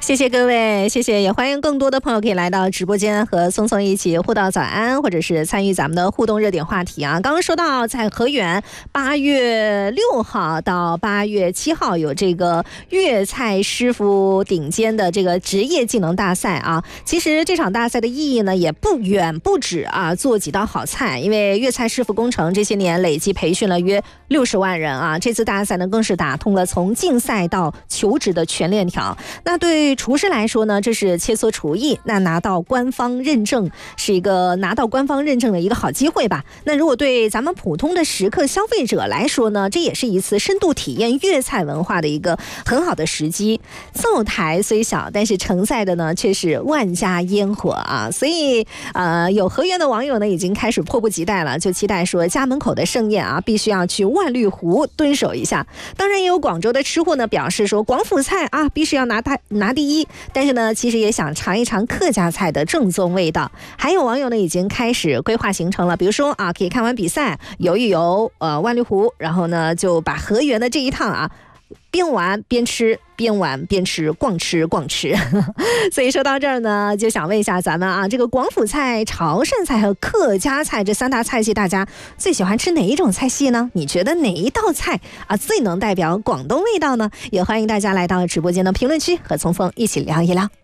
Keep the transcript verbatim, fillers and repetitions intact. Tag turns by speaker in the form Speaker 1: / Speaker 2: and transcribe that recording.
Speaker 1: 谢谢各位，谢谢，也欢迎更多的朋友可以来到直播间和聪聪一起互道早安，或者是参与咱们的互动热点话题啊。刚刚说到在河源八月六号到八月七号有这个粤菜师傅顶尖的这个职业技能大赛啊。其实这场大赛的意义呢也不远不止啊，做几道好菜，因为粤菜师傅工程这些年累计培训了约六十万人啊。这次大赛呢更是打通了从竞赛到求职的全链条。那对厨师来说呢，这是切磋厨艺，那拿到官方认证是一个拿到官方认证的一个好机会吧。那如果对咱们普通的食客消费者来说呢，这也是一次深度体验粤菜文化的一个很好的时机。灶台虽小，但是承载的呢却是万家烟火啊。所以呃，有河源的网友呢已经开始迫不及待了，就期待说家门口的盛宴啊，必须要去万绿湖蹲守一下。当然也有广州的吃货呢表示说，广府菜啊必须要拿它拿第一，但是呢其实也想尝一尝客家菜的正宗味道。还有网友呢已经开始规划行程了，比如说啊可以看完比赛游一游呃万绿湖，然后呢就把河源的这一趟啊边玩边吃，边玩边吃，逛吃逛吃。所以说到这儿呢，就想问一下咱们啊，这个广府菜、潮汕菜和客家菜这三大菜系，大家最喜欢吃哪一种菜系呢？你觉得哪一道菜啊最能代表广东味道呢？也欢迎大家来到直播间的评论区和聪聪一起聊一聊。